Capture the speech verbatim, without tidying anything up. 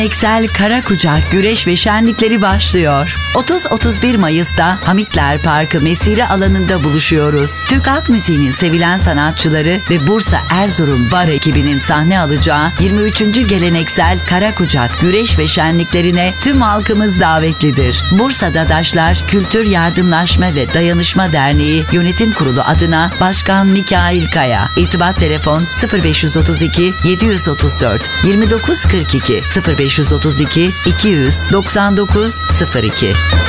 Eksel Karakucak Güreş ve Şenlikleri başlıyor. otuz otuz bir Mayıs'ta Hamitler Parkı Mesire alanında buluşuyoruz. Türk halk müziğinin sevilen sanatçıları ve Bursa Erzurum Bar ekibinin sahne alacağı yirmi üçüncü Geleneksel Karakucak Güreş ve Şenliklerine tüm halkımız davetlidir. Bursa Dadaşlar Kültür Yardımlaşma ve Dayanışma Derneği Yönetim Kurulu adına Başkan Mikail Kaya. İrtibat telefon sıfır beş otuz iki yedi yüz otuz dört yirmi dokuz kırk iki sıfır beş otuz iki iki yüz doksan dokuz sıfır iki.